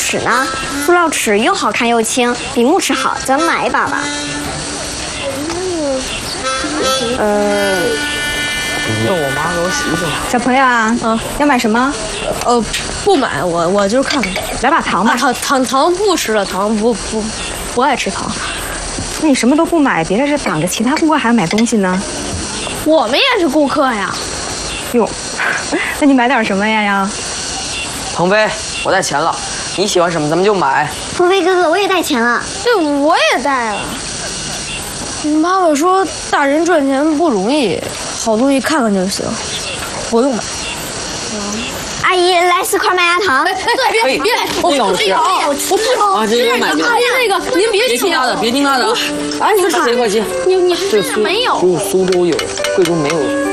尺呢？塑料尺又好看又轻，比木尺好，咱买一把吧。 用我妈给我洗洗。 小朋友啊，要买什么？ 不买，我就是看看。 来把糖吧。 糖不吃了，糖不爱吃糖。 那你什么都不买，别在这挡着其他顾客还要买东西呢。 我们也是顾客呀。 哟，那你买点什么呀呀？ 鹏飞，我带钱了，你喜欢什么咱们就买。 鹏飞哥哥，我也带钱了。 对，我也带了。妈妈说大人赚钱不容易，好东西看看就行，不用买。 阿姨，来4块麦芽糖。 别， 那个好吃啊！啊，这个我买的。 阿姨，那个您别听他的，别听他的。 哎， 这块钱， 你这没有？ 只有苏州有，贵州没有。